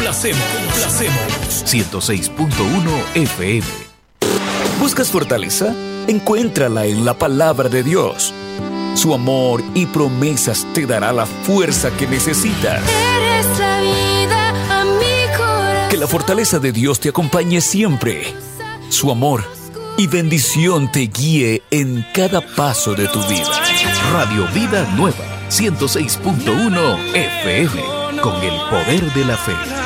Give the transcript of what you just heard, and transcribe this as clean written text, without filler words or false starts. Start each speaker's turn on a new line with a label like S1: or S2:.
S1: complacemos.
S2: 106.1 FM. ¿Buscas fortaleza? Encuéntrala en la palabra de Dios. Su amor y promesas te dará la fuerza que necesitas.
S3: Eres la vida a mi corazón.
S2: Que la fortaleza de Dios te acompañe siempre. Su amor y bendición te guíe en cada paso de tu vida. Radio Vida Nueva, 106.1 FM, con el poder de la fe.